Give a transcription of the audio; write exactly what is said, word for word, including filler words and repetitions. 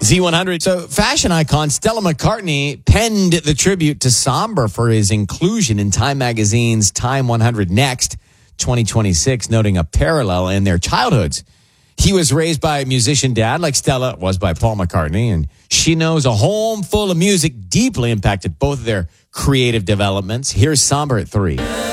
Z one hundred. So fashion icon Stella McCartney penned the tribute to Somber for his inclusion in Time Magazine's Time one hundred Next twenty twenty-six, noting a parallel in their childhoods. He was raised by a musician dad like Stella was by Paul McCartney, and she knows a home full of music deeply impacted both of their creative developments. Here's Somber at three.